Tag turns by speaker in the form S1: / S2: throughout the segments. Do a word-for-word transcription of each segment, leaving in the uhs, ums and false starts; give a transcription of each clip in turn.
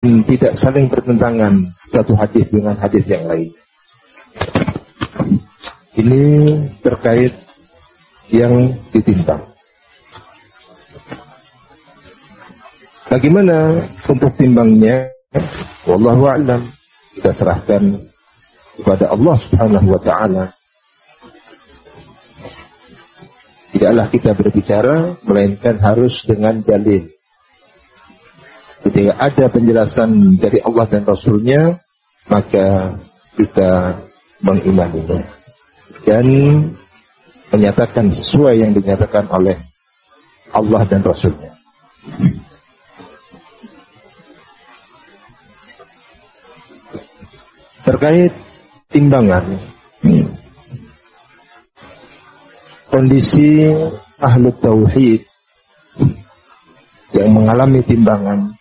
S1: tidak saling bertentangan satu hadis dengan hadis yang lain. Ini terkait yang ditimbang. Bagaimana untuk timbangnya? Wallahu a'lam. Kita serahkan kepada Allah Subhanahu wa taala. Tidaklah kita berbicara melainkan harus dengan dalil. Ketika ada penjelasan dari Allah dan Rasulnya, maka kita mengimaninya dan menyatakan sesuai yang dinyatakan oleh Allah dan Rasulnya. Terkait timbangan, kondisi ahlu tauhid yang mengalami timbangan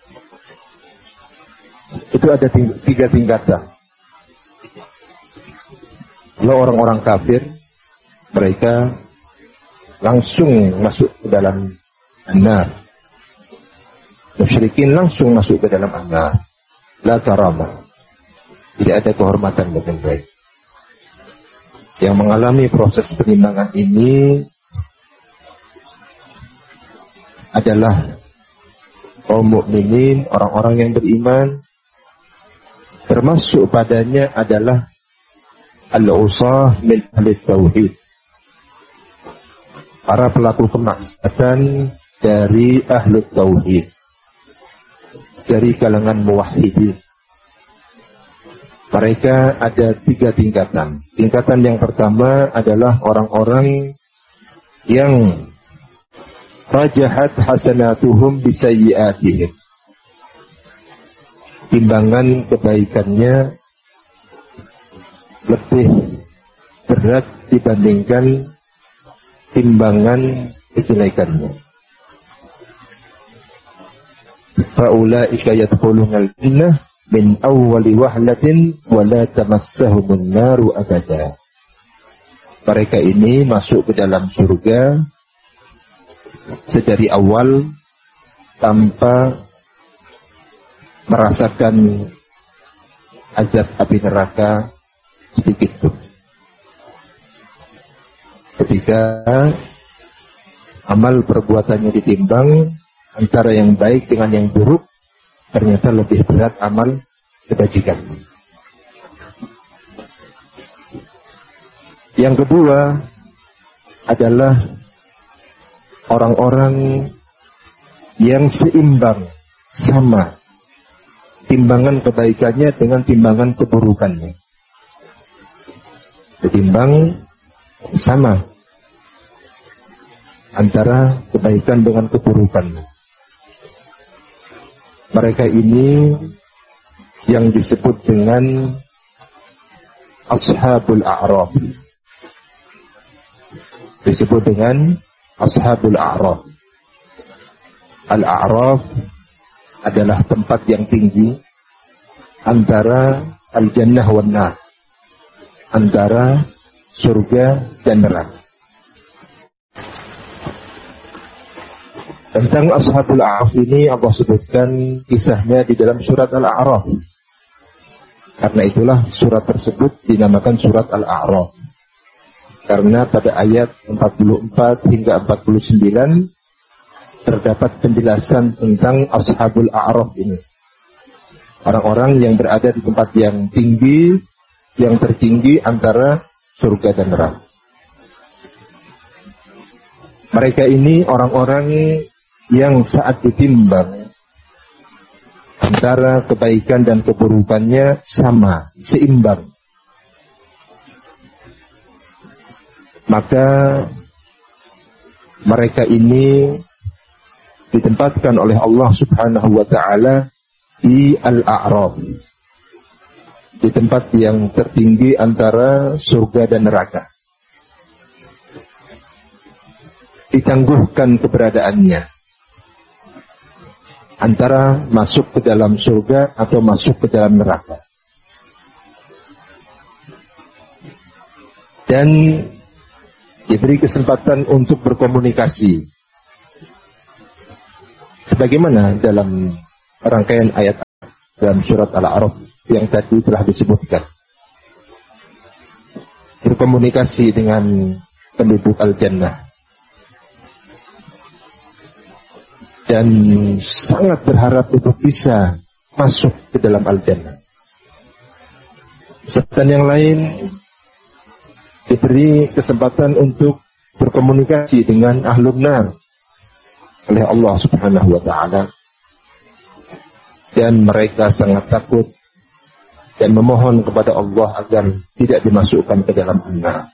S1: itu ada tiga tingkatan. Kalau orang-orang kafir, mereka langsung masuk ke dalam an-nar. Musyrikin langsung masuk ke dalam an-nar. La karamah. Tidak ada kehormatan bagi mereka. Yang mengalami proses penimbangan ini adalah kaum mukminin, orang-orang yang beriman, termasuk padanya adalah al-usah min ahli tauhid, para pelaku kemaksiatan dari ahli tauhid, dari kalangan muwahhidin. Mereka ada tiga tingkatan. Tingkatan yang pertama adalah orang-orang yang rajahat hasanatuhum bisayyiatihim. Timbangan kebaikannya lebih berat dibandingkan timbangan kejelekannya. Faulaika yadkhulunal jannah min awwali wahlatin wa la tamassahumun naru abada. Mereka ini masuk ke dalam surga sedari awal tanpa merasakan azab api neraka sedikit pun. Ketika amal perbuatannya ditimbang antara yang baik dengan yang buruk, ternyata lebih berat amal kebajikan. Yang kedua adalah orang-orang yang seimbang, sama timbangan kebaikannya dengan timbangan keburukannya. Ditimbang sama antara kebaikan dengan keburukan. Mereka ini yang disebut dengan Ashabul A'raf. Disebut dengan Ashabul A'raf. Al-A'raf adalah tempat yang tinggi antara Al-Jannah wan Nar, antara surga dan neraka. Tentang Ashabul A'raf ini Allah sebutkan kisahnya di dalam surat Al-A'raf. Karena itulah surat tersebut dinamakan surat Al-A'raf. Karena pada ayat empat puluh empat hingga empat puluh sembilan terdapat penjelasan tentang Ashabul A'raf ini. Orang-orang yang berada di tempat yang tinggi, yang tertinggi antara surga dan neraka. Mereka ini orang-orang yang saat ditimbang antara kebaikan dan keburukannya sama, seimbang. Maka mereka ini ditempatkan oleh Allah Subhanahu wa taala di Al-A'raf, di tempat yang tertinggi antara surga dan neraka. Ditangguhkan keberadaannya antara masuk ke dalam surga atau masuk ke dalam neraka. Dan diberi kesempatan untuk berkomunikasi. Sebagaimana dalam rangkaian ayat dalam surat Al-A'raf yang tadi telah disebutkan. Berkomunikasi dengan penduduk Al-Jannah. Dan sangat berharap untuk bisa masuk ke dalam Al-Jannah. Setan yang lain diberi kesempatan untuk berkomunikasi dengan Ahlun Nar oleh Allah Subhanahu wa Ta'ala. Dan mereka sangat takut dan memohon kepada Allah agar tidak dimasukkan ke dalam neraka.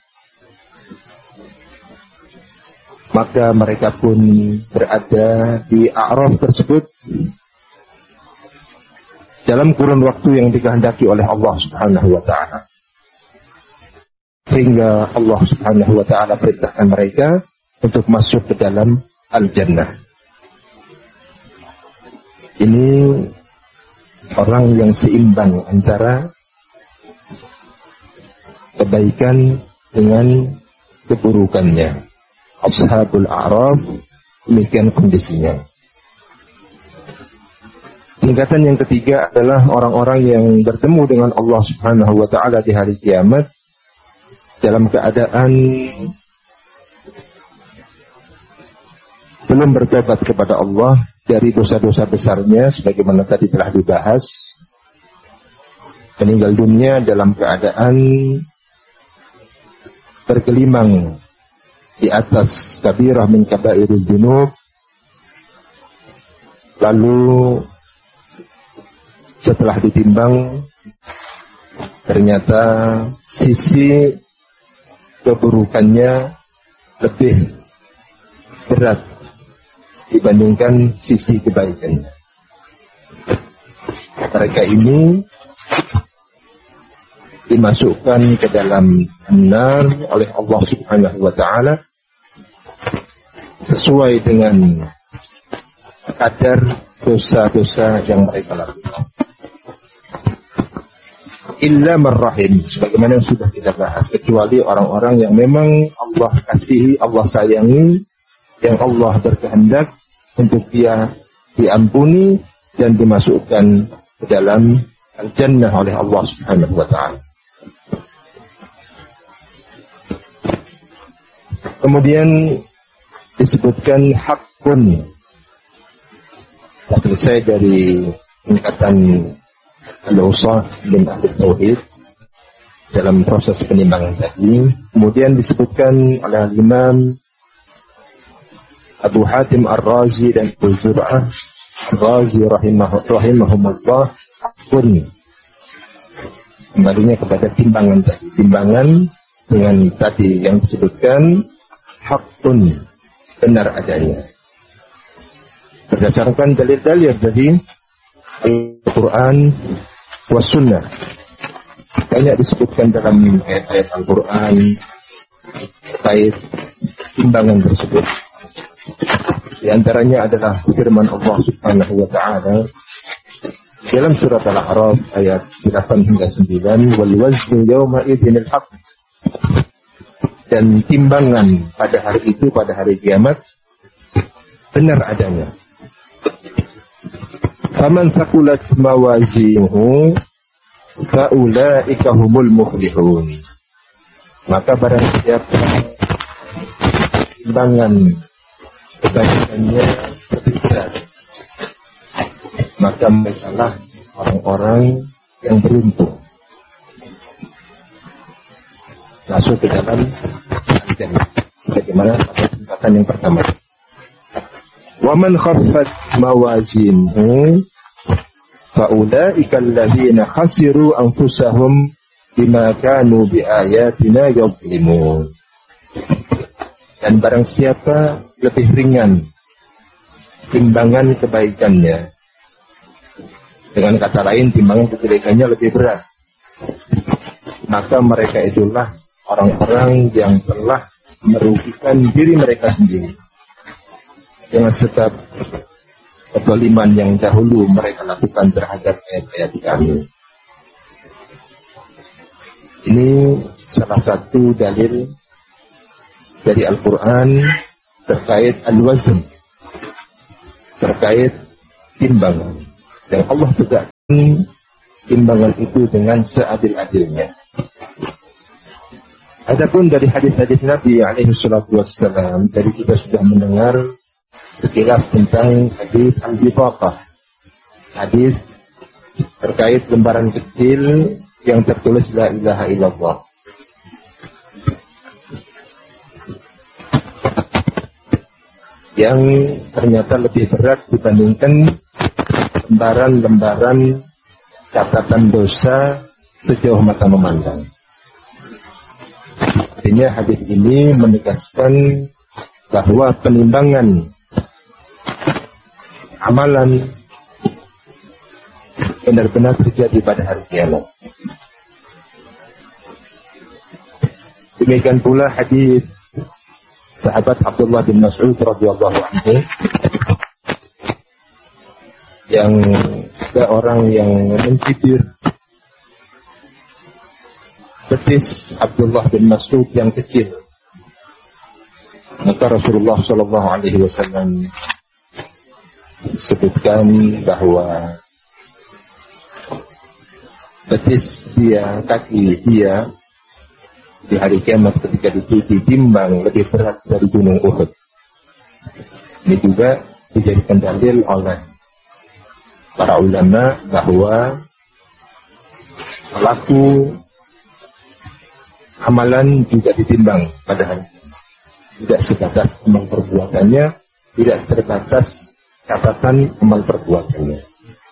S1: Maka mereka pun berada di A'raf tersebut dalam kurun waktu yang dikehendaki oleh Allah Subhanahu wa Ta'ala. Sehingga Allah Subhanahu wa Ta'ala perintahkan mereka untuk masuk ke dalam Al-Jannah. Ini orang yang seimbang antara kebaikan dengan keburukannya. Ashabul A'raf, demikian kondisinya. Tingkatan yang ketiga adalah orang-orang yang bertemu dengan Allah Subhanahu wa Ta'ala di hari kiamat dalam keadaan belum bertobat kepada Allah dari dosa-dosa besarnya, sebagaimana tadi telah dibahas. Meninggal dunia dalam keadaan bergelimang di atas kabirah min kabairil dzunub, lalu setelah ditimbang ternyata sisi keburukannya lebih berat dibandingkan sisi kebaikannya. Mereka ini dimasukkan ke dalam nar oleh Allah Subhanahu wa Ta'ala sesuai dengan kadar dosa-dosa yang mereka lakukan. Illa marrahim, sebagaimana yang sudah kita bahas, kecuali orang-orang yang memang Allah kasihi, Allah sayangi, yang Allah berkehendak untuk dia diampuni dan dimasukkan ke dalam Al-Jannah oleh Allah Subhanahu wa Ta'ala. Kemudian disebutkan hakun. Setelah selesai dari tingkatan al-usah dan ahli tauhid dalam proses penimbangan tadi, kemudian disebutkan oleh Imam Abu Hatim Ar-Razi dan Abu Zur'ah Ar-Razi rahimah, rahimahumullah pun kembalinya kepada timbangan tadi. Timbangan dengan tadi yang disebutkan hakun, benar adanya. Berdasarkan dalil-dalil dari Al-Quran was Sunnah. Banyak disebutkan dalam ayat-ayat Al-Quran terkait timbangan tersebut. Di antaranya adalah firman Allah Subhanahu wa Ta'ala dalam surat Al-A'raf ayat delapan hingga sembilan, wal waznu yawma idzinil haqq, dan timbangan pada hari itu, pada hari kiamat, benar adanya. Faman thaqulat mawazinuhu faulaika humul muflihun. Maka barang siapa timbangan kebaikannya lebih berat, maka mereka lah orang-orang yang beruntung masuk ke dalam Al-Jannah. Bagaimana pada tingkatan yang pertama. Wa man khaffat mawazinuhu faulaika alladzina khasiru anfusahum bima kanu biayatina yadhlimun. Dan barang siapa lebih ringan timbangan kebaikannya, dengan kata lain timbangan kejelekannya lebih berat, maka mereka itulah orang-orang yang telah merugikan diri mereka sendiri dengan sebab kezaliman yang dahulu mereka lakukan terhadap ayat-ayat kami. Ini salah satu dalil dari Al-Quran terkait al-wazn, terkait timbangan. Dan Allah tegakkan timbangan itu dengan seadil-adilnya. Adapun dari hadis-hadis Nabi alaihi salatu wassalam, dari kita sudah mendengar sekilas tentang hadis al-bitaqah. Hadis terkait lembaran kecil yang tertulis la ilaha illallah. Yang ternyata lebih berat dibandingkan lembaran-lembaran catatan dosa sejauh mata memandang. Artinya hadis ini menegaskan bahwa penimbangan amalan benar-benar terjadi pada hari kiamat. Demikian pula hadis sahabat Abdullah bin Mas'ud radhiyallahu anhu yang ada orang yang mencibir betis Abdullah bin Mas'ud yang kecil. Maka Rasulullah Shallallahu Alaihi Wasallam sebutkan bahwa betis dia, kaki dia di hari kiamat ketika ditimbang lebih berat dari gunung Uhud. Ini juga dijadikan dalil oleh para ulama bahwa pelaku amalan juga ditimbang pada hari ini. Tidak sebatas amal perbuatannya, tidak terbatas catatan amal perbuatannya.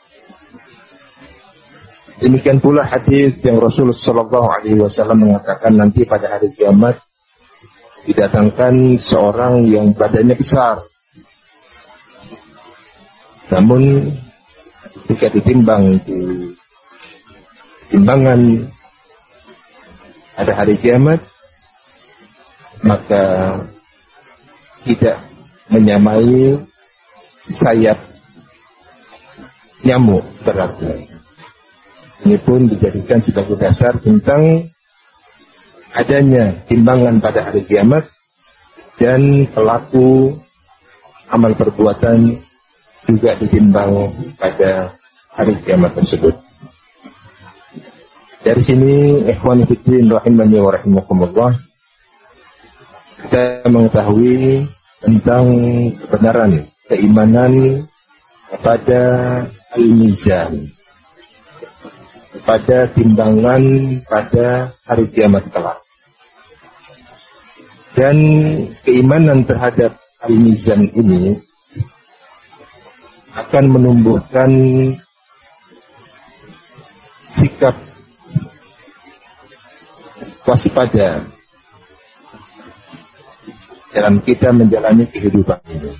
S1: Demikian pula hadis yang Rasulullah Shallallahu Alaihi Wasallam mengatakan nanti pada hari kiamat didatangkan seorang yang badannya besar, namun jika ditimbang di timbangan pada hari kiamat, maka tidak menyamai sayap nyamuk beratnya. Ini pun dijadikan sebagai dasar tentang adanya timbangan pada hari kiamat dan pelaku amal perbuatan juga ditimbang pada hari kiamat tersebut. Dari sini, ikhwan fillah rahimani wa rahimakumullah, kita mengetahui tentang kebenaran keimanan kepada al-mizan, pada timbangan pada hari kiamat kelak. Dan keimanan terhadap al-mizan ini akan menumbuhkan sikap waspada dalam kita menjalani kehidupan ini.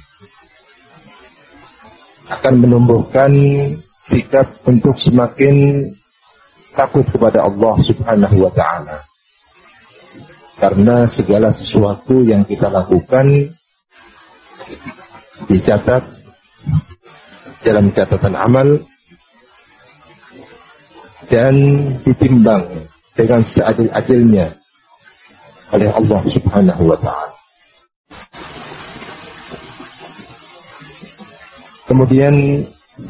S1: Akan menumbuhkan sikap untuk semakin takut kepada Allah Subhanahu wa Ta'ala. Karena segala sesuatu yang kita lakukan dicatat dalam catatan amal dan ditimbang dengan seadil-adilnya oleh Allah Subhanahu wa Ta'ala. Kemudian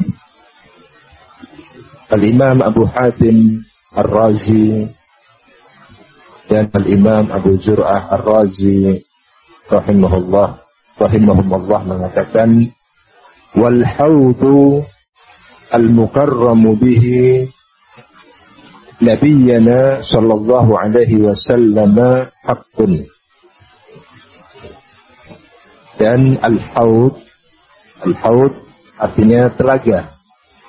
S1: Al-Imam Abu Hatim Ar-Razi dan Al-Imam Abu Zur'ah Ar-Razi rahimahullah rahimahumullah mengatakan, wal haudu al-mukarramu bihi Nabiyyana sallallahu alaihi wasallam haqqun. Dan al-haud, al-haud artinya telaga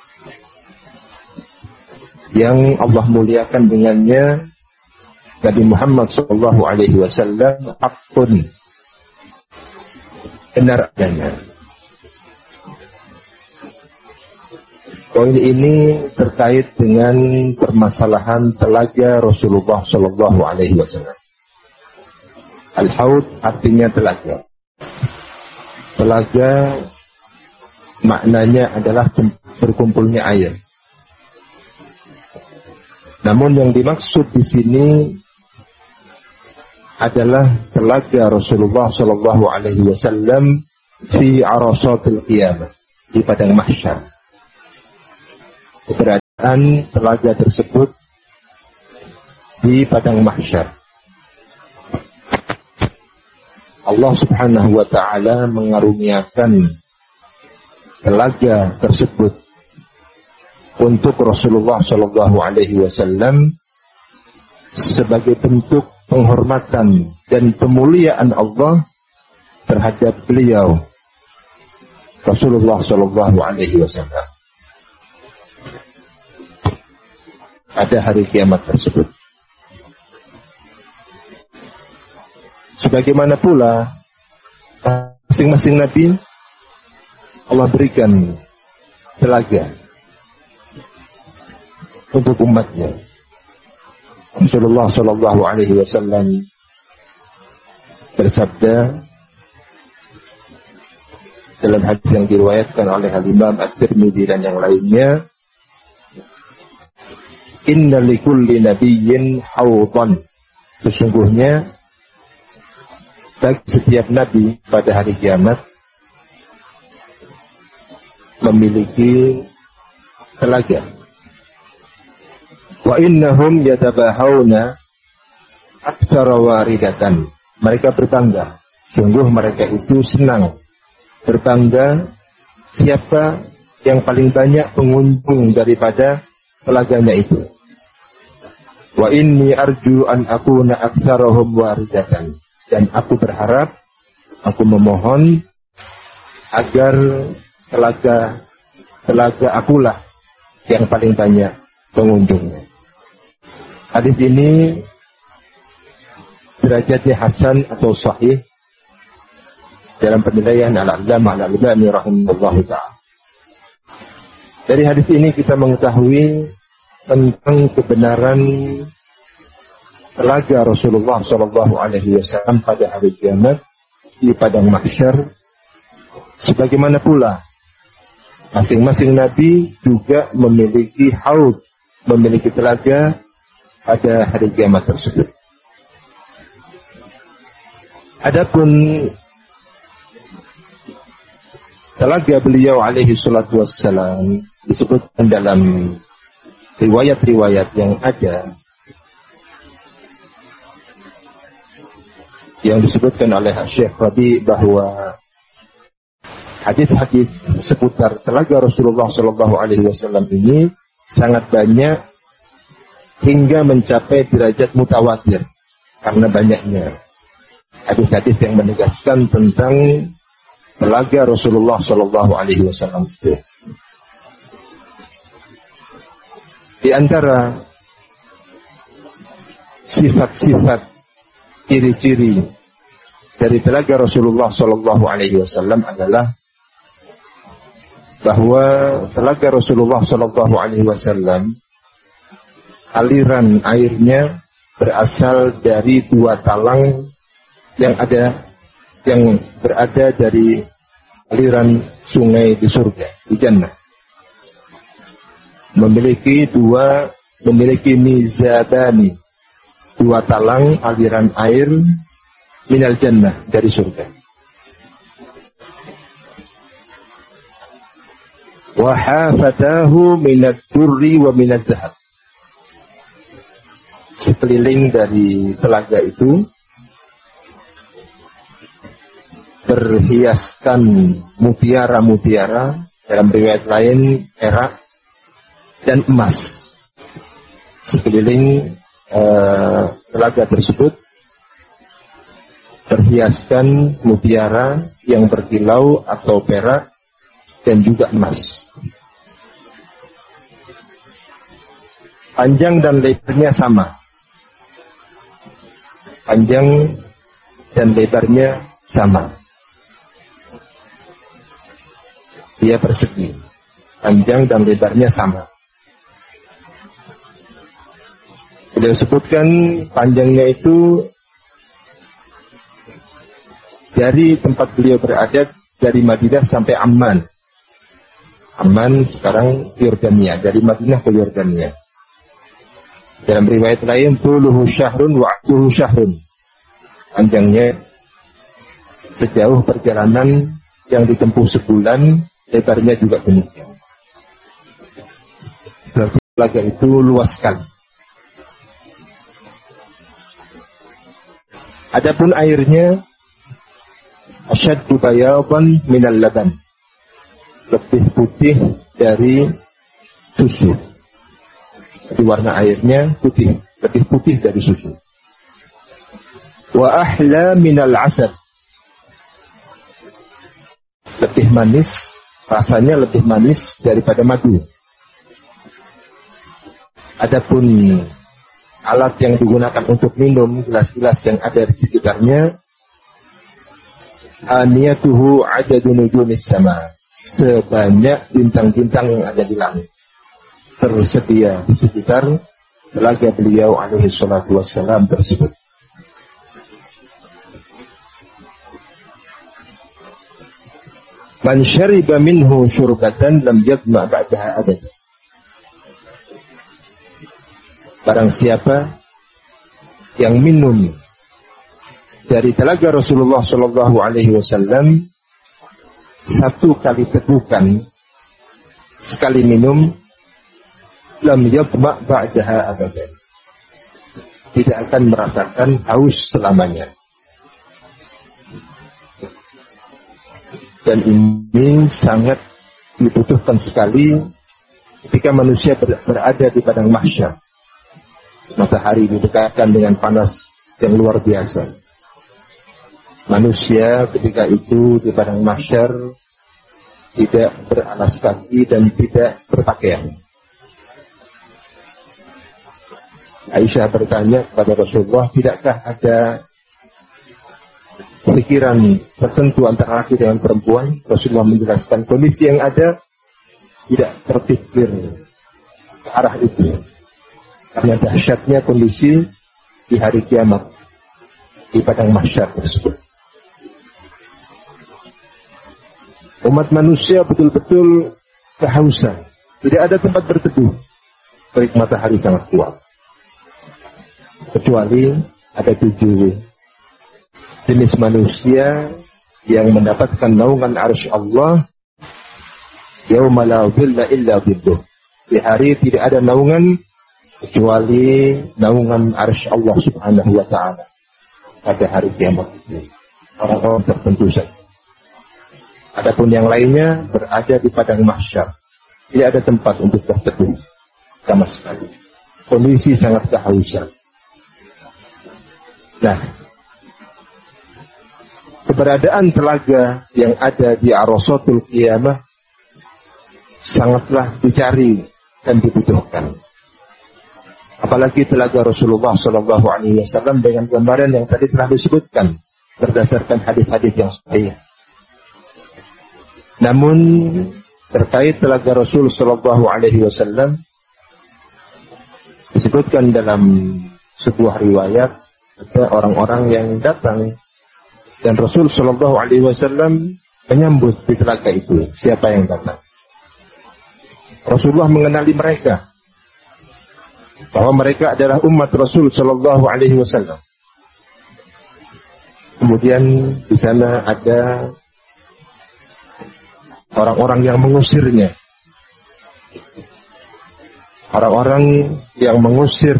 S1: yang Allah muliakan dengannya Nabi Muhammad sallallahu alaihi wasallam haqqun, benar adanya. Poin ini terkait dengan permasalahan telaga Rasulullah Shallallahu Alaihi Wasallam. Al-Haud artinya telaga. Telaga maknanya adalah berkumpulnya air. Namun yang dimaksud di sini adalah telaga Rasulullah Shallallahu Alaihi Wasallam fi arasatil qiyamah, di padang mahsyar. keberadaan telaga tersebut di padang mahsyar. Allah Subhanahu wa taala mengaruniakan telaga tersebut untuk Rasulullah Shallallahu alaihi wasallam sebagai bentuk penghormatan dan pemuliaan Allah terhadap beliau Rasulullah Shallallahu alaihi wasallam pada hari kiamat tersebut. Sebagaimana pula masing-masing nabi Allah berikan telaga untuk umatnya. Rasulullah Shallallahu alaihi wasallam bersabda dalam hadis yang diriwayatkan oleh Al-Imam At-Tirmidzi dan yang lainnya, "Inna likulli nabiyyin hawdan." Sesungguhnya bagi setiap nabi pada hari kiamat memiliki telaga. Wa innahum yatabahawna aktsara waridatan. Mereka berbangga. Sungguh mereka itu senang berbangga siapa yang paling banyak pengunjung daripada telaganya itu. Wa inni arju an akuna aktsarahum waridatan. Dan aku berharap, aku memohon agar telaga telaga akulah yang paling banyak pengunjungnya. Hadis ini derajatnya hasan atau sahih dalam penilaian Al-Allamah Al-Albani rahimahullahu ta'ala. Dari hadis ini kita mengetahui tentang kebenaran telaga Rasulullah Shallallahu alaihi wasallam pada hari kiamat di padang mahsyar. Sebagaimana pula masing-masing nabi juga memiliki haud, memiliki telaga pada hari kiamat tersebut. Adapun telaga beliau alaihi salatu wassalam disebutkan dalam riwayat-riwayat yang ada, yang disebutkan oleh Syekh Rabi bahwa hadis-hadis seputar telaga Rasulullah Shallallahu alaihi wasallam ini sangat banyak hingga mencapai derajat mutawatir karena banyaknya hadis-hadis yang menegaskan tentang telaga Rasulullah Shallallahu alaihi wasallam itu. Di antara sifat-sifat ciri-ciri dari telaga Rasulullah Shallallahu alaihi wasallam adalah bahwa telaga Rasulullah Shallallahu alaihi wasallam aliran airnya berasal dari dua talang yang ada yang berada dari aliran sungai di surga, di jannah. Memiliki dua memiliki mizabani, dua talang aliran air minal jannah dari surga. Wa hafatahu minad durri wa minaz zahab. Sekeliling dari telaga itu berhiaskan mutiara-mutiara, dalam riwayat lain perak dan emas. Sekeliling uh, telaga tersebut berhiaskan mutiara yang berkilau atau perak dan juga emas. Panjang dan lebarnya sama. Panjang dan lebarnya sama. Dia persegi. Panjang dan lebarnya sama. Beliau sebutkan panjangnya itu dari tempat beliau berada, dari Madinah sampai Amman. Amman sekarang Yordania, dari Madinah ke Yordania. Dalam riwayat lain, tuluhu syahrun wa atuhu syahrun. Panjangnya sejauh perjalanan yang ditempuh sebulan, lebarnya juga demikian. Berarti telaga itu luas sekali. Adapun airnya asyaddu bayadan minal laban, lebih putih dari susu. Jadi warna airnya putih, lebih putih dari susu. Wa ahla minal asal, lebih manis, rasanya lebih manis daripada madu. Adapun alat yang digunakan untuk minum, gelas-gelas yang ada di sekitarnya, aniyatuhu adadu nujumis sama, sebanyak bintang-bintang yang ada di langit tersedia di sekitar telaga beliau alaihi salatu wassalam tersebut. Man syariba minhu syurbatan lam yadma ba'daha abad. Barang siapa yang minum dari telaga Rasulullah Shallallahu Alaihi Wasallam satu kali tegukan, sekali minum, lam yadma ba'daha abadan, tidak akan merasakan haus selamanya. Dan ini sangat dibutuhkan sekali ketika manusia berada di padang mahsyar. Matahari didekatkan dengan panas yang luar biasa. Manusia ketika itu di padang mahsyar tidak beralas kaki dan tidak berpakaian. Aisyah bertanya kepada Rasulullah, tidakkah ada pikiran tertentu antara laki dengan perempuan? Rasulullah menjelaskan kondisi yang ada tidak terpikir ke arah itu. Karena dahsyatnya kondisi di hari kiamat di padang mahsyar tersebut. Umat manusia betul-betul kehausan. Tidak ada tempat berteduh. Terik matahari sangat kuat. Kecuali ada tujuh jenis manusia yang mendapatkan naungan arsy Allah. Yauma la dhilla illa dhilluh. Di hari tidak ada naungan kecuali naungan arsy Allah Subhanahu wa taala pada hari kiamat itu. Orang-orang tertentu saja. Adapun yang lainnya berada di padang mahsyar. Tidak ada tempat untuk berteduh sama sekali. Kondisi sangat kehausan. Nah, keberadaan telaga yang ada di Arasatul Qiyamah sangatlah dicari dan dibutuhkan. Apalagi telaga Rasulullah Shallallahu Alaihi Wasallam dengan gambaran yang tadi telah disebutkan berdasarkan hadis-hadis yang sahih. Namun terkait telaga Rasul Shallallahu Alaihi Wasallam disebutkan dalam sebuah riwayat ada orang-orang yang datang dan Rasul Shallallahu Alaihi Wasallam menyambut di telaga itu. Siapa yang datang? Rasulullah mengenali mereka, bahwa mereka adalah umat Rasul Shallallahu Alaihi Wasallam. Kemudian di sana ada orang-orang yang mengusirnya, orang-orang yang mengusir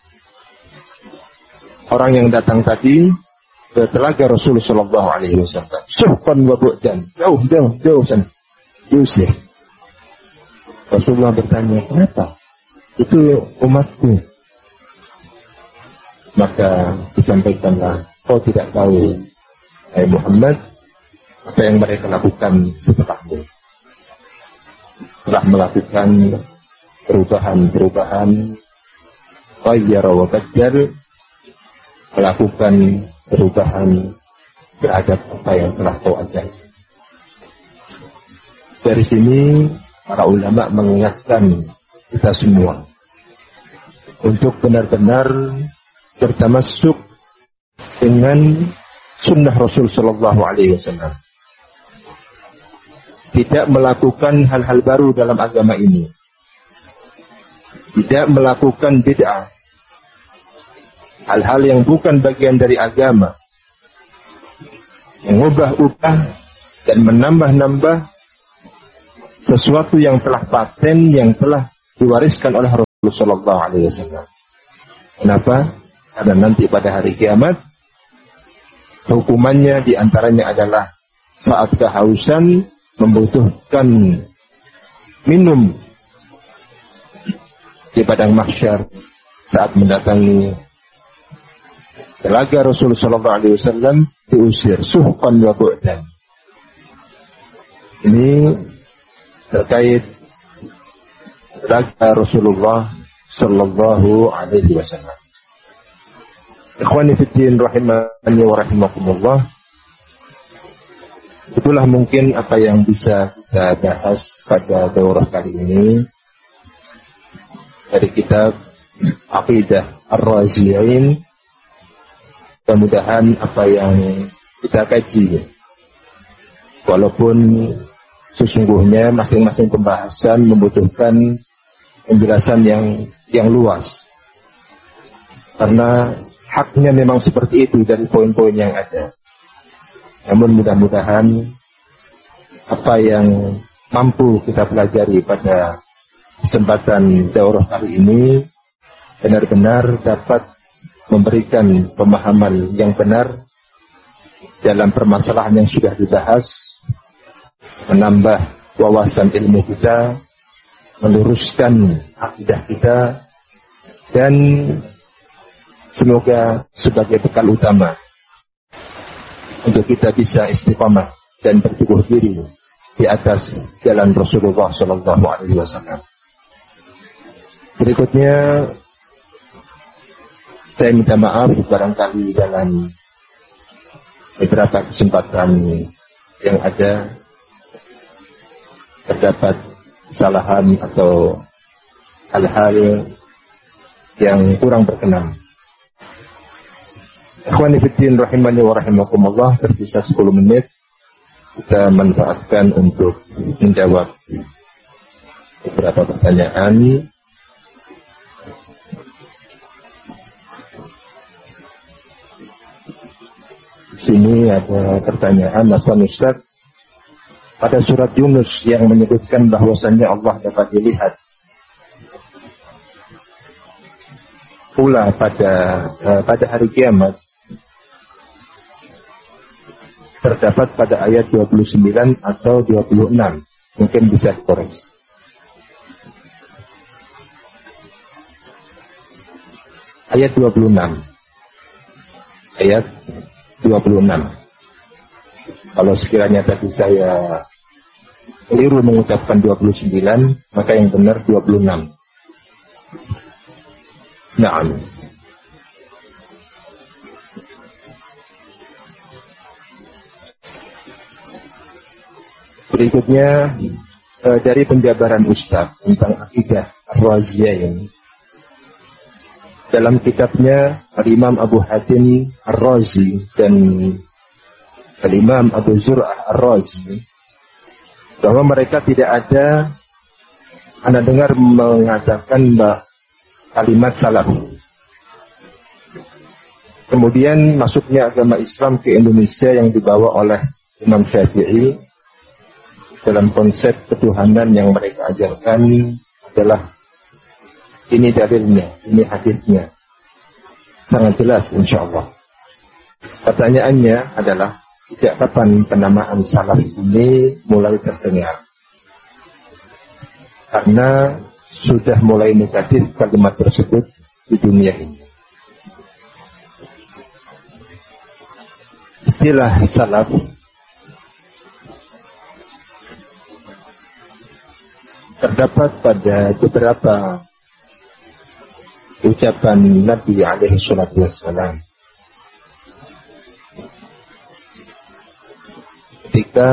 S1: orang yang datang tadi ke telaga Rasul Shallallahu Alaihi Wasallam. Suhqan wa bu'dan, jauh jauh jauh sana, diusir. Rasulullah bertanya, kenapa? Itu umatku. Maka disampaikanlah, kau tidak tahu, hai Muhammad, apa yang mereka lakukan setelahmu. Telah melakukan perubahan-perubahan, ghayyara wa baddal, melakukan perubahan terhadap apa yang telah kau ajari. Dari sini para ulama mengingatkan kita semua untuk benar-benar bertamasuk dengan sunnah Rasul Sallallahu Alaihi Wasallam. Tidak melakukan hal-hal baru dalam agama ini. Tidak melakukan bid'ah. Hal-hal yang bukan bagian dari agama. Mengubah-ubah dan menambah-nambah sesuatu yang telah paten, yang telah diwariskan oleh Rasulullah Shallallahu Alaihi Wasallam. Kenapa? Karena nanti pada hari kiamat hukumannya diantaranya adalah saat kehausan membutuhkan minum di padang mahsyar saat mendatangi telaga Rasulullah Shallallahu Alaihi Wasallam diusir suhqan wa bu'dan. Ini terkait telaga Rasulullah Sallallahu Alaihi Wasallam. Ikhwani fiddin rahimani wa rahimakumullah. Itulah mungkin apa yang bisa kita bahas pada daurah kali ini dari kitab Aqidah Ar-Raziyain. Mudah-mudahan apa yang kita kaji, walaupun sesungguhnya masing-masing pembahasan membutuhkan penjelasan yang yang luas, karena haknya memang seperti itu dari poin-poin yang ada. Namun mudah-mudahan apa yang mampu kita pelajari pada kesempatan daurah kali ini benar-benar dapat memberikan pemahaman yang benar dalam permasalahan yang sudah dibahas, menambah wawasan ilmu kita, meluruskan akidah kita, dan semoga sebagai bekal utama untuk kita bisa istiqamah dan berteguh diri di atas jalan Rasulullah Sallallahu Alaihi Wasallam. Berikutnya saya minta maaf barangkali dalam beberapa kesempatan yang ada terdapat kesalahan atau hal-hal yang kurang berkenan. Ikhwani fiddin rahimani wa rahimakumullah, tersisa sepuluh menit kita manfaatkan untuk menjawab beberapa pertanyaan. Di sini ada pertanyaan, Afwan Ustaz, pada surat Yunus yang menyebutkan bahwasannya Allah dapat dilihat pula pada uh, pada hari kiamat, terdapat pada ayat dua puluh sembilan atau dua puluh enam, mungkin bisa dikoreksi. Ayat dua puluh enam. Ayat dua puluh enam. Kalau sekiranya tadi saya keliru mengucapkan dua puluh sembilan, maka yang benar dua puluh enam. Naam. Berikutnya eh, dari penjabaran Ustaz tentang akidah Ar-Raziyain. Dalam kitabnya Al-Imam Abu Hatim Ar-Razi dan Al-Imam Abu Zur'ah Ar-Razi, bahwa mereka tidak ada, Anda dengar mengatakan bahwa kalimat salaf. Kemudian masuknya agama Islam ke Indonesia yang dibawa oleh Imam Syafi'i dalam konsep ketuhanan yang mereka ajarkan adalah ini dalilnya, ini hadisnya. Sangat jelas insyaAllah. Pertanyaannya adalah, sejak kapan penamaan salaf ini mulai terdengar? Karena sudah mulai negatif kalimat tersebut di dunia ini. Istilah salaf terdapat pada beberapa ucapan Nabi alaihi salatu wassalam. Ketika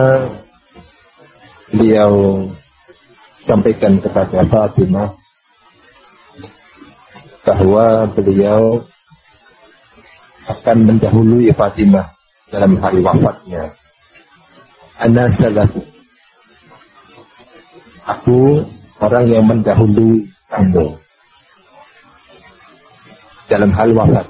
S1: beliau sampaikan kepada Fatimah bahwa beliau akan mendahului Fatimah dalam hari wafatnya. Ana salaf. Aku orang yang mendahului kamu dalam hal wafat.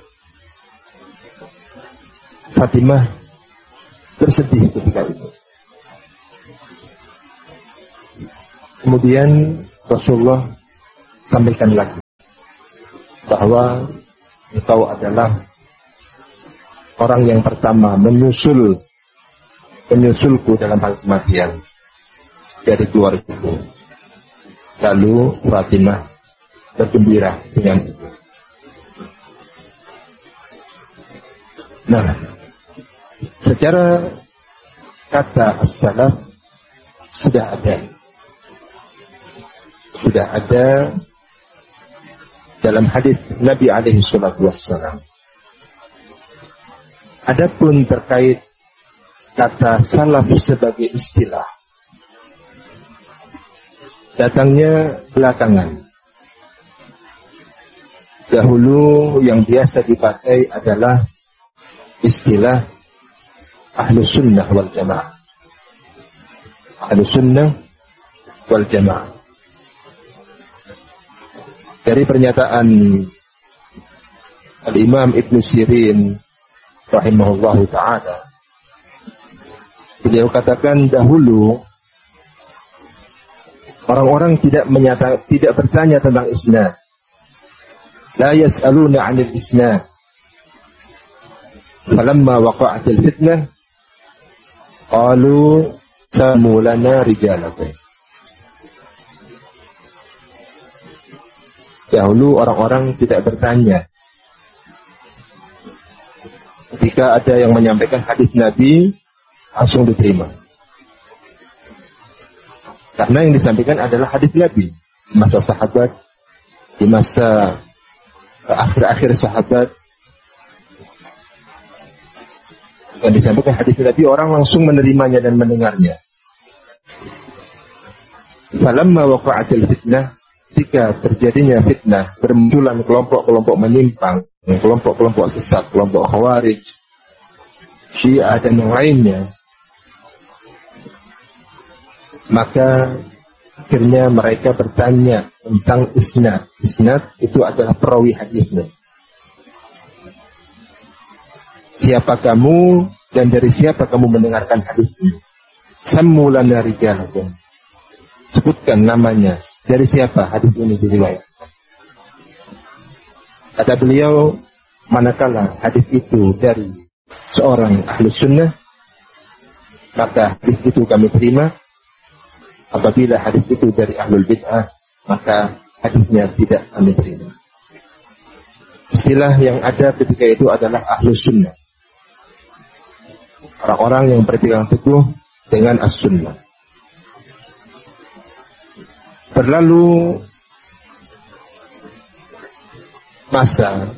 S1: Fatimah bersedih ketika itu. Kemudian Rasulullah sampaikan lagi bahwa engkau adalah orang yang pertama menyusul menyusulku dalam hal kematian dari keluargaku. Lalu Fatimah bergembira dengan itu. Nah, secara kata as-salaf sudah ada. Sudah ada dalam hadis Nabi alaihi salatu wassalam. Adapun terkait kata salaf sebagai istilah, datangnya belakangan. Dahulu yang biasa dipakai adalah istilah Ahlus Sunnah wal Jamaah. Ahlus Sunnah wal Jamaah. Dari pernyataan Al-Imam Ibn Sirin rahimahullahu ta'ala, beliau katakan dahulu orang-orang tidak menyata, tidak bertanya tentang isnad. La yas'aluna 'anil isnad. Falamma waqa'atil fitnah qalu samu lana rijalakum. Dahulu orang-orang tidak bertanya. Ketika ada yang menyampaikan hadis Nabi, langsung diterima. Karena yang disampaikan adalah hadis Nabi. Di masa sahabat, di masa akhir-akhir sahabat, yang disampaikan hadis Nabi, orang langsung menerimanya dan mendengarnya. Falamma waqa'atil fitnah, ketika terjadinya fitnah, bermunculan kelompok-kelompok menyimpang, kelompok-kelompok sesat, kelompok Khawarij, Syiah dan yang lainnya, maka akhirnya mereka bertanya tentang isnad. Isnad itu adalah perawi hadisnya. Siapa kamu dan dari siapa kamu mendengarkan hadis ini? Sammu lana rijalakum. Sebutkan namanya. Dari siapa hadis ini diriwayatkan? Kata beliau, manakala hadis itu dari seorang ahli sunnah, maka hadis itu kami terima. Apabila hadis itu dari ahlul bid'ah, maka hadisnya tidak kami terima. Istilah yang ada ketika itu adalah ahlus sunnah. Orang-orang yang berpegang teguh dengan as-sunnah. Berlalu masa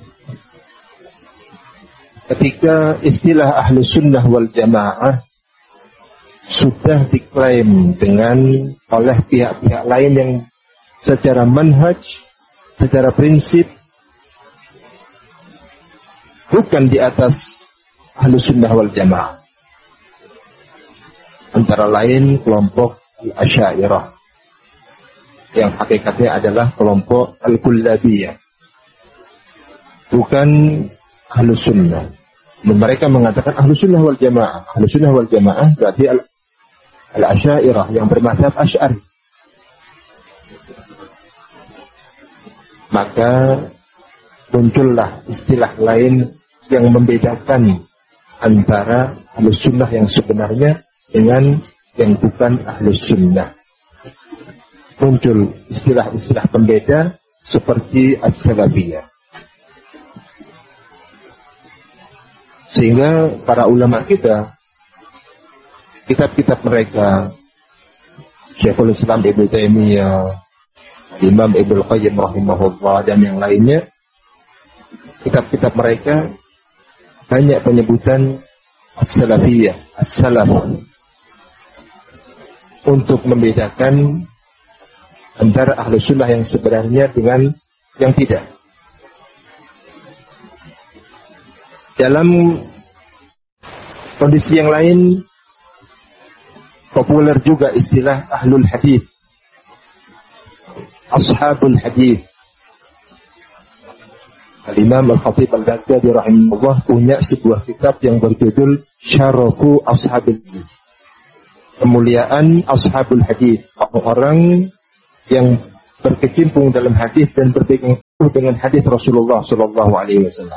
S1: ketika istilah ahlus sunnah wal jamaah sudah diklaim dengan oleh pihak-pihak lain yang secara manhaj, secara prinsip bukan di atas ahlus sunnah wal jamaah. Antara lain kelompok al-Asy'ariyah yang hakikatnya adalah kelompok al-Kullabiyah, bukan ahlus sunnah. Mereka mengatakan ahlus sunnah wal jamaah. Ahlus sunnah wal jamaah berarti al Al-Asy'ariyah yang bermadzhab Asy'ari. Maka muncullah istilah lain yang membedakan antara ahlus sunnah yang sebenarnya dengan yang bukan ahlus sunnah. Muncul istilah-istilah pembeda seperti as-salafiyah. Sehingga para ulama kita, kitab-kitab mereka, Syekhul Islam Ibnu Taimiyah, Imam Ibnu Qayyim rahimahullah dan yang lainnya, kitab-kitab mereka banyak penyebutan as-salafiyah, as-salaf, untuk membedakan antara ahlu sunnah yang sebenarnya dengan yang tidak. Dalam kondisi yang lain, populer juga istilah ahlul hadis, ashabul hadis. Al-Imam Al-Khatib Al-Baghdadi rahimahullah punya sebuah kitab yang berjudul Syarafu Ashabil Hadis, kemuliaan ashabul hadis, orang yang berkecimpung dalam hadis dan berpegang teguh dengan hadis Rasulullah Shallallahu Alaihi Wasallam.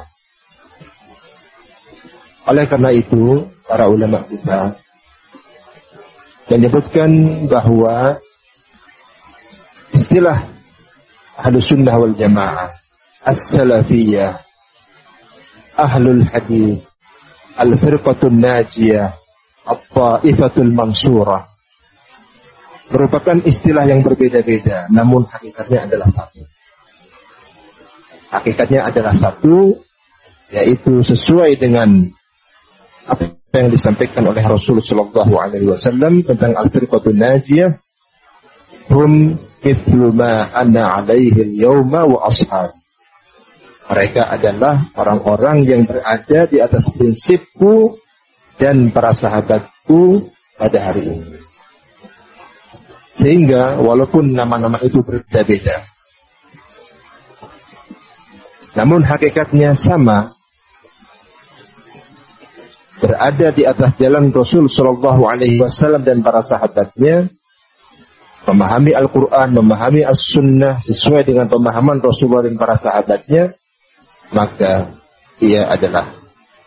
S1: Oleh karena itu, para ulama kita menyebutkan bahwa istilah Ahlus Sunnah wal Jamaah, As-Salafiyah, Ahlul Hadis, Al-Firqatul Najiyah, At-Ta'ifatul Mansurah merupakan istilah yang berbeda-beda, namun hakikatnya adalah satu. Hakikatnya adalah satu, yaitu sesuai dengan apa yang disampaikan oleh Rasulullah Shallallahu Alaihi Wasallam tentang Al-Firqatul Najiyah, hum mithlu ma ana alaihi al-yawma wa ashab. Mereka adalah orang-orang yang berada di atas prinsipku dan para sahabatku pada hari ini. Sehingga walaupun nama-nama itu berbeda-beda, namun hakikatnya sama, berada di atas jalan Rasul Shallallahu Alaihi Wasallam dan para sahabatnya, memahami Al-Quran, memahami As-Sunnah sesuai dengan pemahaman Rasulullah dan para sahabatnya, maka ia adalah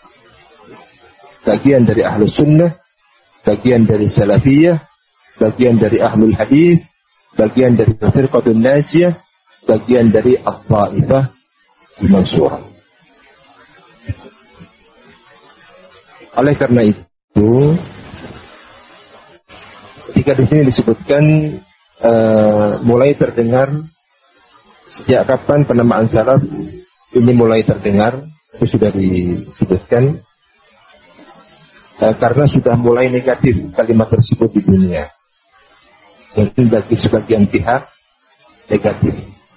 S1: bagian dari Ahlus Sunnah, bagian dari Salafiyah, bagian dari Ahlul Hadis, bagian dari Firqatul Najiyah, bagian dari At-Ta'ifah Al-Mansurah. Oleh karena itu, ketika di sini disebutkan uh, mulai terdengar, sejak kapan penamaan salaf ini mulai terdengar, itu sudah disebutkan, uh, karena sudah mulai negatif kalimat tersebut di dunia. Mungkin bagi sebagian pihak negatif,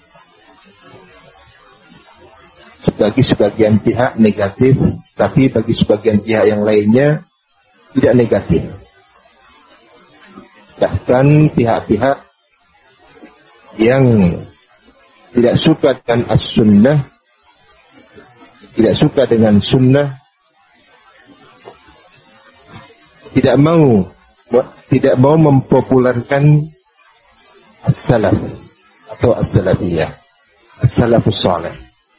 S1: bagi sebagian pihak negatif, tapi bagi sebagian pihak yang lainnya tidak negatif. Bahkan pihak-pihak yang tidak suka dengan as-sunnah, tidak suka dengan sunnah, tidak mau tidak mau mempopulerkan as-salaf atau as-salafiyah, as-salafus salih.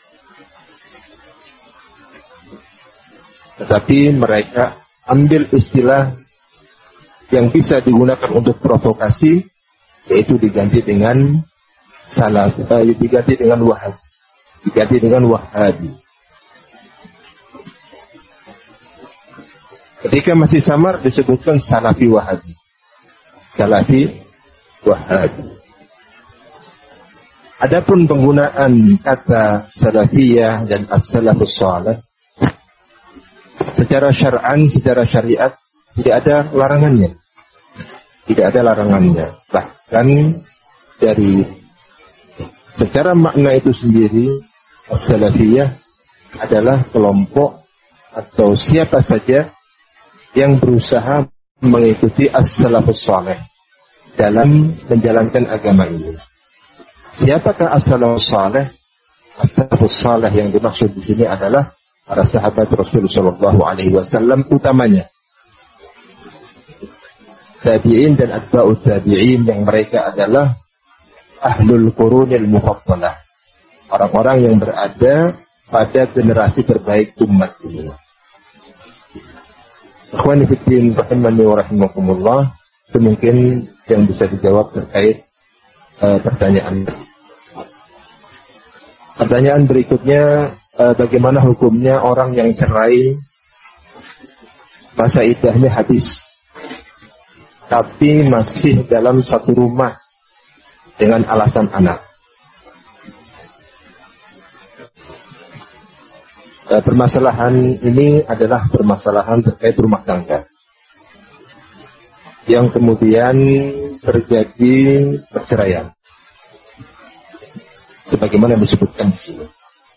S1: Tetapi mereka ambil istilah yang bisa digunakan untuk provokasi, yaitu diganti dengan salaf, eh, diganti dengan wahabi, diganti dengan wahabi. Ketika masih samar disebutkan salafi wahabi, salafi wahabi. Adapun penggunaan kata salafiyah dan as-salafus salih secara syar'an, secara syariat tidak ada larangannya. Tidak ada larangannya. Bahkan dari secara makna itu sendiri, as-salafiyah adalah kelompok atau siapa saja yang berusaha mengikuti as-salafus salih dalam menjalankan agama ini. Siapakah as-salafus salih? As-salafus salih yang dimaksud di sini adalah para sahabat Rasulullah Shallallahu Alaihi Wasallam utamanya, tabi'in dan atba'ut tabi'in, yang mereka adalah ahlul qurunil mufaddalah, orang-orang yang berada pada generasi terbaik umat ini. Ikhwani fiddin rahimani wa rahimakumullah, itu mungkin yang bisa dijawab terkait uh, pertanyaan. Pertanyaan berikutnya, uh, bagaimana hukumnya orang yang cerai masa iddahnya habis tapi masih dalam satu rumah dengan alasan anak? Uh, permasalahan ini adalah permasalahan terkait rumah tangga yang kemudian terjadi perceraian, sebagaimana disebutkan di sini.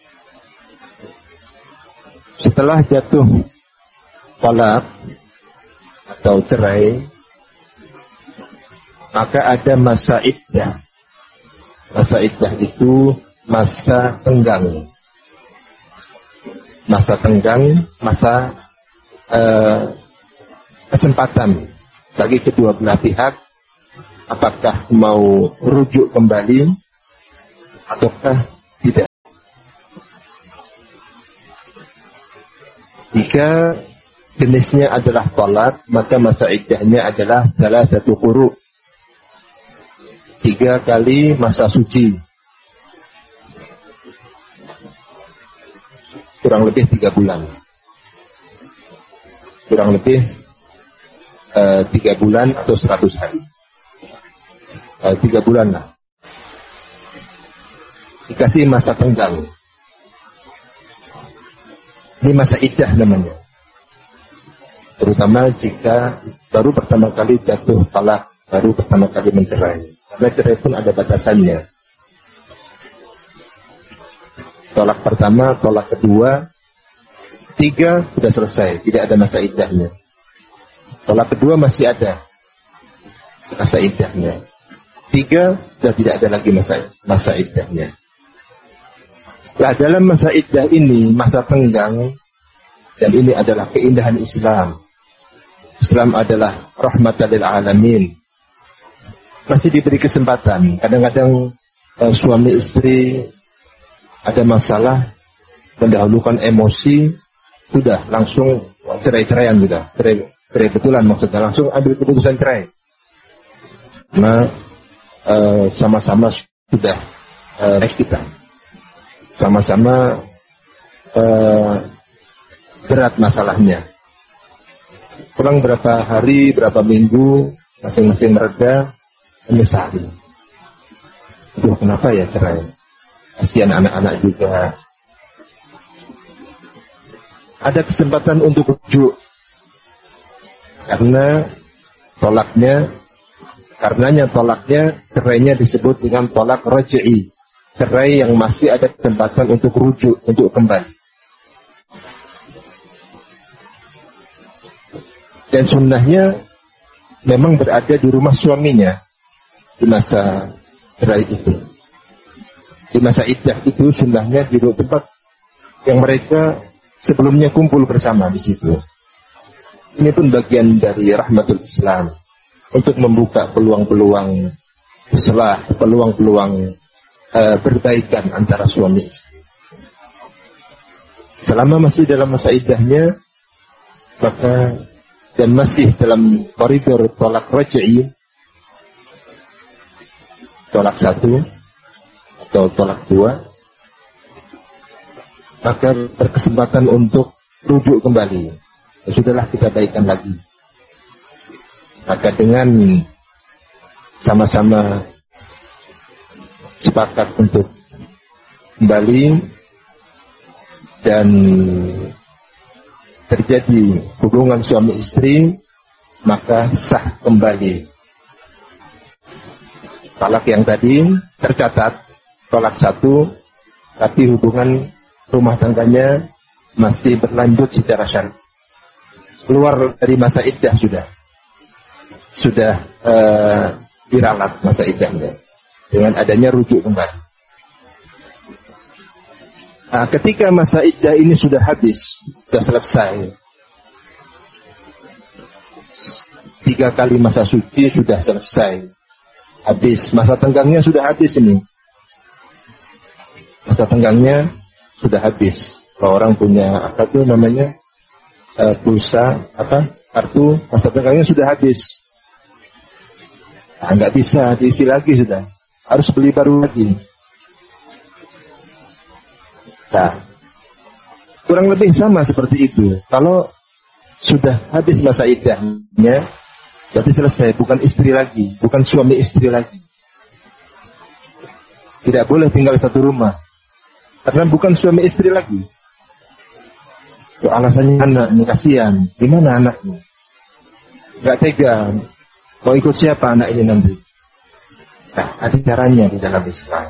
S1: Setelah jatuh talaq atau cerai, maka ada masa iddah. Masa iddah itu masa tenggang. Masa tenggang, masa uh, kesempatan bagi kedua belah pihak, apakah mau rujuk kembali ataukah tidak. Jika jenisnya adalah talak, maka masa iddahnya adalah salah satu quru, tiga kali masa suci, kurang lebih tiga bulan, kurang lebih uh, tiga bulan atau seratus hari, uh, tiga bulan lah. Dikasih masa tenggang. Ini masa iddah namanya. Terutama jika baru pertama kali jatuh talak, baru pertama kali mencerai. Karena cerai pun ada batasannya. Tolak pertama, tolak kedua, tiga sudah selesai, tidak ada masa iddahnya. Tolak kedua masih ada masa iddahnya. Tiga sudah tidak ada lagi masa masa iddahnya. Nah, dalam masa iddah ini, masa tenggang, dan ini adalah keindahan Islam. Islam adalah rahmatan lil alamin. Masih diberi kesempatan. Kadang-kadang eh, suami istri ada masalah, mendahulukan emosi, sudah langsung cerai-ceraian sudah. Cerai, cerai betulan maksudnya, langsung ambil keputusan cerai. Nah, eh, sama-sama sudah eh, kita. Sama-sama uh, berat masalahnya. Kurang berapa hari, berapa minggu, masing-masing mereda, menyesali. Aduh, kenapa ya cerai? Kasihan anak-anak juga. Ada kesempatan untuk rujuk. Karena tolaknya, karenanya tolaknya, cerainya disebut dengan tolak raj'i. Cerai yang masih ada kesempatan untuk rujuk, untuk kembali. Dan sunnahnya memang berada di rumah suaminya di masa cerai itu. Di masa iddah itu sunnahnya di tempat yang mereka sebelumnya kumpul bersama di situ. Ini pun bagian dari rahmatul Islam untuk membuka peluang-peluang islah, peluang-peluang Uh, berbaikan antara suami istri. Selama masih dalam masa iddahnya, maka dan masih dalam koridor tolak raj'i, tolak satu atau tolak dua, maka berkesempatan untuk rujuk kembali. Ya, sudahlah kita baikkan lagi. Maka dengan sama-sama sepakat untuk kembali dan terjadi hubungan suami istri, maka sah kembali. Talak yang tadi tercatat talak satu, tapi hubungan rumah tangganya masih berlanjut secara syar'i. Keluar dari masa iddah sudah, sudah uh, diralat masa iddahnya. Dengan adanya rujuk kembali. Nah, ketika masa iddah ini sudah habis, sudah selesai, tiga kali masa suci sudah selesai, habis, masa tenggangnya sudah habis ini. Masa tenggangnya sudah habis. Kalau orang punya apa tuh namanya uh, pulsa, apa kartu, masa tenggangnya sudah habis. Nah, nggak bisa diisi lagi sudah. Harus beli baru lagi. Nah, kurang lebih sama seperti itu. Kalau sudah habis masa iddahnya, berarti selesai. Bukan istri lagi, bukan suami istri lagi. Tidak boleh tinggal satu rumah, karena bukan suami istri lagi. So, alasannya anak, ini kasihan. Gimana anaknya? Gak tega. Mau ikut siapa anak ini nanti? Nah, ada caranya di dalam Islam.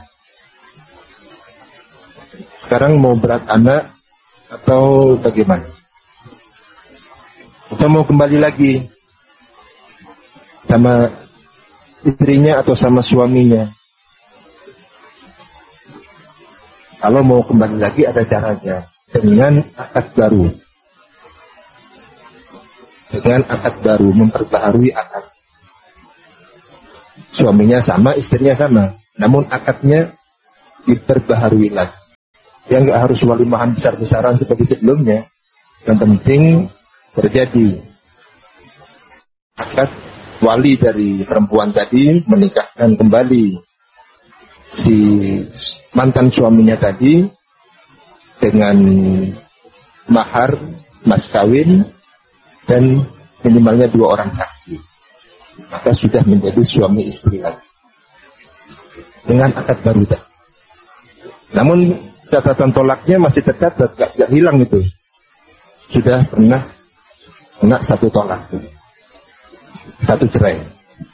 S1: Sekarang mau berat anak atau bagaimana? Atau mau kembali lagi sama istrinya atau sama suaminya? Kalau mau kembali lagi ada caranya, dengan akad baru. Dengan akad baru, memperbaharui akad. Suaminya sama, istrinya sama. Namun akadnya diperbaharui lagi. Yang nggak harus walimahan besar-besaran seperti sebelumnya. Yang penting terjadi akad wali dari perempuan tadi menikahkan kembali si mantan suaminya tadi dengan mahar mas kawin dan minimalnya dua orang saksi, maka sudah menjadi suami istri lagi dengan akad baru tadi. Namun catatan tolaknya masih tercatat, gak, gak hilang itu. Sudah pernah kena satu tolak, satu cerai.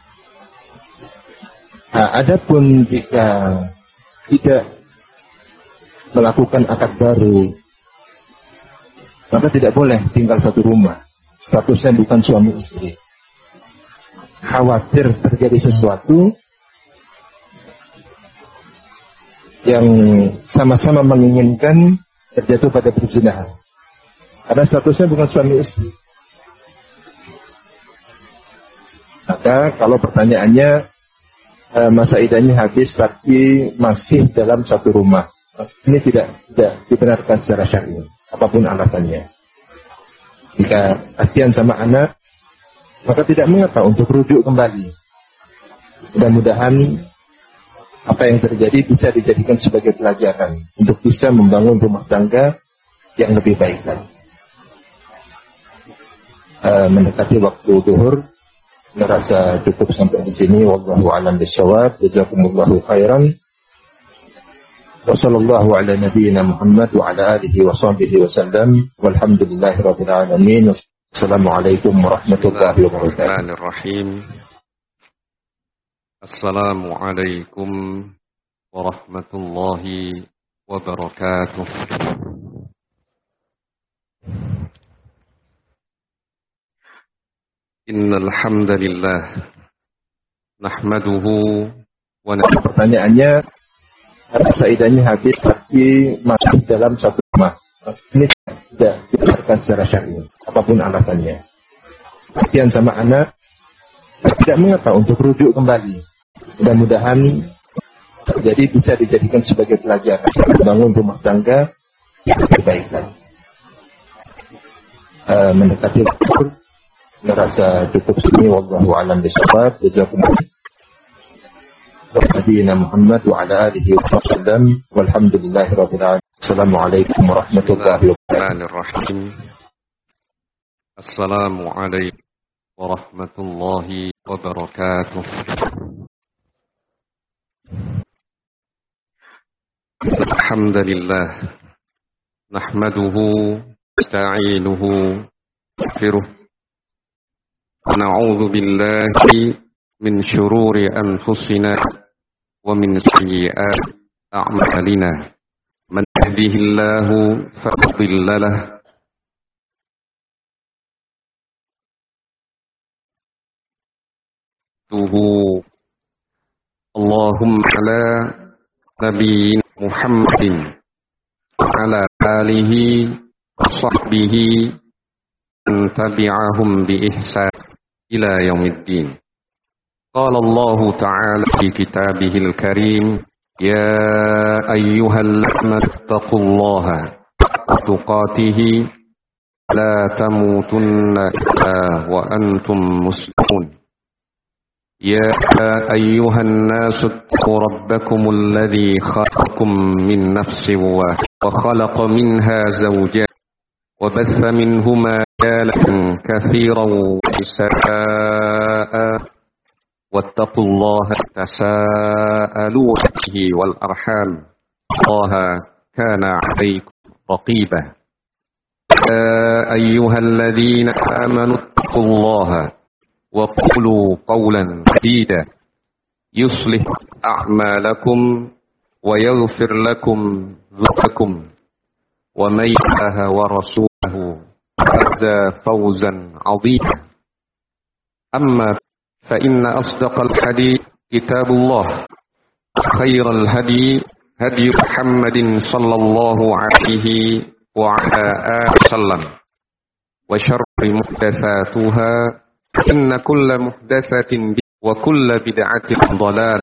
S1: Nah, adapun jika tidak melakukan akad baru, maka tidak boleh tinggal satu rumah. Statusnya bukan suami istri. Khawatir terjadi sesuatu yang sama-sama menginginkan terjatuh pada perzinahan. Karena statusnya bukan suami istri. Maka kalau pertanyaannya masa idahnya habis tapi masih dalam satu rumah, ini tidak tidak dibenarkan secara syar'i, apapun alasannya. Jika kasihan sama anak, maka tidak mengapa untuk rujuk kembali. Mudah-mudahan apa yang terjadi bisa dijadikan sebagai pelajaran untuk bisa membangun rumah tangga yang lebih baik lagi. Uh, mendekati waktu zuhur, merasa cukup sampai di sini. Wallahu a'lam bishawab. Jazakumullahu khairan. Wa sallallahu ala nabiyyina Muhammad wa ala alihi wa sahbihi wa sallam. Walhamdulillahi rabbil alamin. Assalamualaikum warahmatullahi wabarakatuh.
S2: Assalamualaikum warahmatullahi wabarakatuh. Innal hamdalillah nahmaduhu wa nasta'inu.
S1: Pertanyaannya, masa idahnya habis tapi masih dalam satu rumah. Ini tidak dibenarkan secara syar'i, apapun alasannya. Kasihan sama anak, tidak mengapa untuk rujuk kembali. Mudah-mudahan jadi bisa dijadikan sebagai pelajaran membangun rumah tangga yang lebih baik lagi. Uh, mendekati waktu, merasa cukup sini. Wallahu a'lam bishawab. Jazakumullah Nabiyyina Muhammad wa ala alihi wa sallam. Walhamdulillahi rabbil alamin. Assalamualaikum warahmatullahi wabarakatuh.
S2: Assalamualaikum warahmatullahi wabarakatuh. Alhamdulillah nahmaduhu nasta'inuhu nastaghfiruh. Na'udzu billahi min syururi anfusina wa min sayyi'ati a'malina. Man yahdihillahu fala mudilla lahu Allahumma ala nabiyyin Muhammadin wa ala alihi wa sahbihi man tabi'ahum bi ihsan ila yaumiddin. Qala Allah ta'ala fi kitabihil karim, ya ayyuhalladzina taqullaha haqqa tuqatih la tamutunna illa wa antum muslimun. يا أيها الناس اتقوا ربكم الذي خلقكم من نفس واحدة وخلق منها زوجها وبث منهما رجالا كثيرا ونساء واتقوا الله تساءلون به والأرحام الله كان عليكم رقيبا. يا أيها الذين آمنوا اتقوا الله وقولوا قولا سديدا يصلح أعمالكم ويغفر لكم ذنوبكم ومن يطع الله ورسوله فاز فوزا عظيما. أما فإن أصدق الحديث كتاب الله، خير الهدي هدي محمد صلى الله عليه وعلى آله وسلم، وشر محدثاتها إن كل محدثة وكل بدعة ضلالة